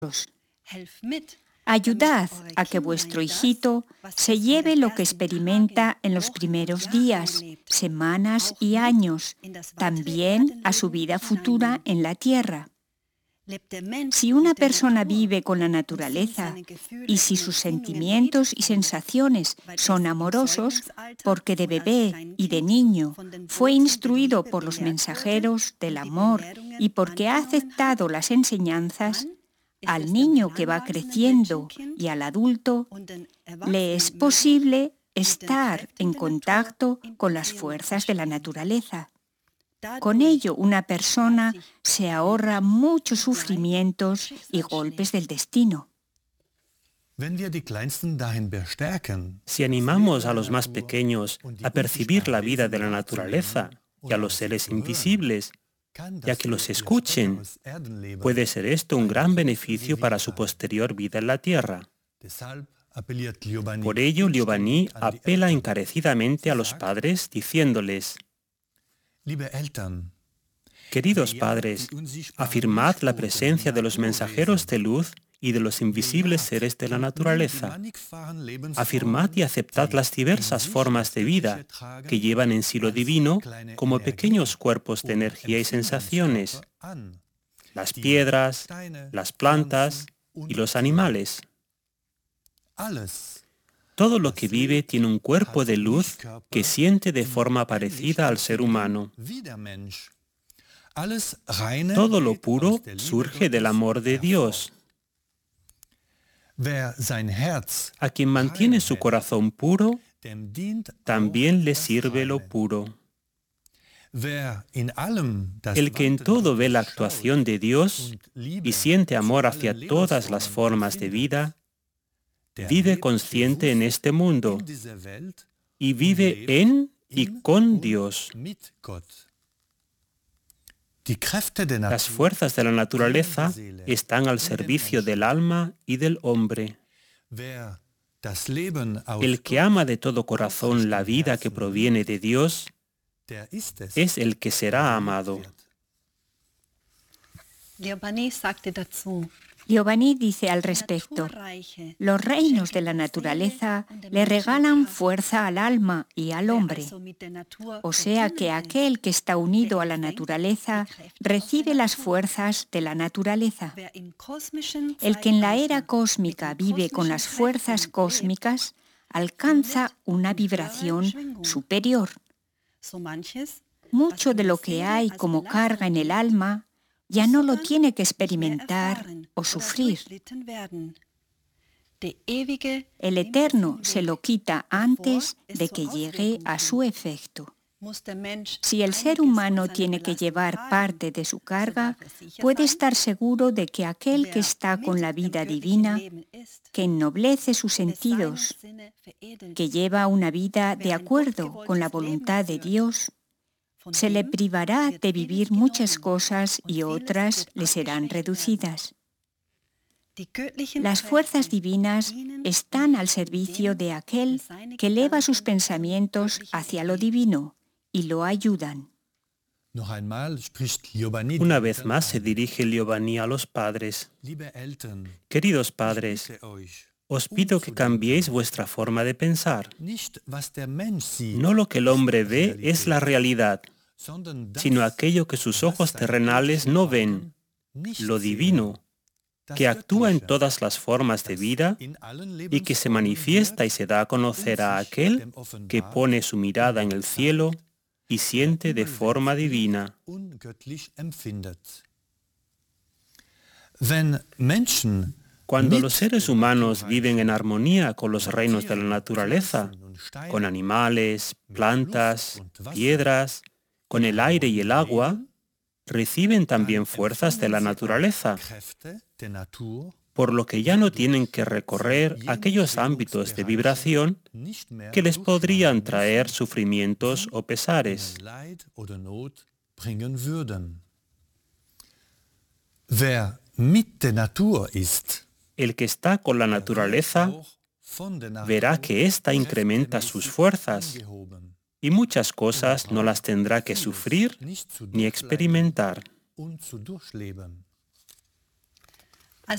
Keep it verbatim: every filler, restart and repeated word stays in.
Ayudad a que vuestro hijito se lleve lo que experimenta en los primeros días, semanas y años, también a su vida futura en la tierra. Si una persona vive con la naturaleza y si sus sentimientos y sensaciones son amorosos, porque de bebé y de niño fue instruido por los mensajeros del amor y porque ha aceptado las enseñanzas, al niño que va creciendo y al adulto le es posible estar en contacto con las fuerzas de la naturaleza. Con ello, una persona se ahorra muchos sufrimientos y golpes del destino. Si animamos a los más pequeños a percibir la vida de la naturaleza y a los seres invisibles, y a que los escuchen, puede ser esto un gran beneficio para su posterior vida en la tierra. Por ello, Liobani apela encarecidamente a los padres diciéndoles: queridos padres, afirmad la presencia de los mensajeros de luz y de los invisibles seres de la naturaleza. Afirmad y aceptad las diversas formas de vida que llevan en sí lo divino como pequeños cuerpos de energía y sensaciones, las piedras, las plantas y los animales. Todo lo que vive tiene un cuerpo de luz que siente de forma parecida al ser humano. Todo lo puro surge del amor de Dios. A quien mantiene su corazón puro, también le sirve lo puro. El que en todo ve la actuación de Dios y siente amor hacia todas las formas de vida, vive consciente en este mundo y vive en y con Dios. Las fuerzas de la naturaleza están al servicio del alma y del hombre. El que ama de todo corazón la vida que proviene de Dios es el que será amado. Liobani dice al respecto: los reinos de la naturaleza le regalan fuerza al alma y al hombre. O sea que aquel que está unido a la naturaleza recibe las fuerzas de la naturaleza. El que en la era cósmica vive con las fuerzas cósmicas alcanza una vibración superior. Mucho de lo que hay como carga en el alma ya no lo tiene que experimentar o sufrir. El Eterno se lo quita antes de que llegue a su efecto. Si el ser humano tiene que llevar parte de su carga, puede estar seguro de que aquel que está con la vida divina, que ennoblece sus sentidos, que lleva una vida de acuerdo con la voluntad de Dios, se le privará de vivir muchas cosas y otras le serán reducidas. Las fuerzas divinas están al servicio de aquel que eleva sus pensamientos hacia lo divino y lo ayudan. Una vez más se dirige Liobani a los padres. Queridos padres, os pido que cambiéis vuestra forma de pensar. No lo que el hombre ve es la realidad, sino aquello que sus ojos terrenales no ven, lo divino, que actúa en todas las formas de vida y que se manifiesta y se da a conocer a aquel que pone su mirada en el cielo y siente de forma divina. Cuando los seres humanos viven en armonía con los reinos de la naturaleza, con animales, plantas, piedras, con el aire y el agua, reciben también fuerzas de la naturaleza, por lo que ya no tienen que recorrer aquellos ámbitos de vibración que les podrían traer sufrimientos o pesares. El que está con la naturaleza verá que ésta incrementa sus fuerzas y muchas cosas no las tendrá que sufrir ni experimentar.